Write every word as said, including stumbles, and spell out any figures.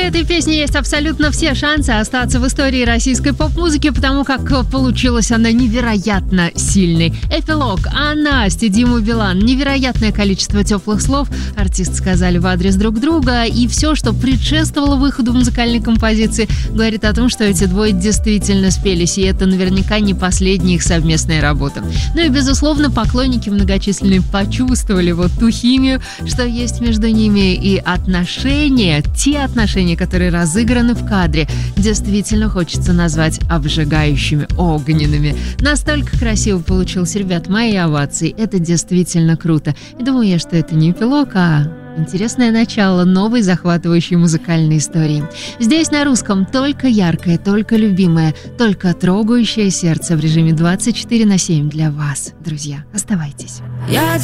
этой песни есть абсолютно все шансы остаться в истории российской поп-музыки, потому как получилась она невероятно сильной. Эпилог, а Настя, Дима Билан. Невероятное количество теплых слов артисты сказали в адрес друг друга, и все, что предшествовало выходу музыкальной композиции, говорит о том, что эти двое действительно спелись, и это наверняка не последняя их совместная работа. Ну и, безусловно, поклонники многочисленные почувствовали вот ту химию, что есть между ними, и отношения, те отношения, которые разыграны в кадре, действительно хочется назвать обжигающими, огненными. Настолько красиво получился, ребят, мои овации. Это действительно круто. И думаю я, что это не эпилог, а интересное начало новой захватывающей музыкальной истории. Здесь на русском только яркое, только любимое, только трогающее сердце в режиме двадцать четыре на семь для вас. Друзья, оставайтесь.